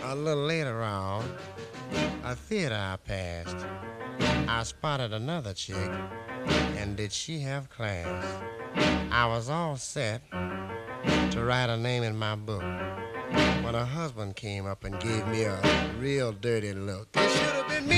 A little later on, a theater I passed, I spotted another chick, and did she have class? I was all set to write her name in my book when her husband came up and gave me a real dirty look. It should have been me.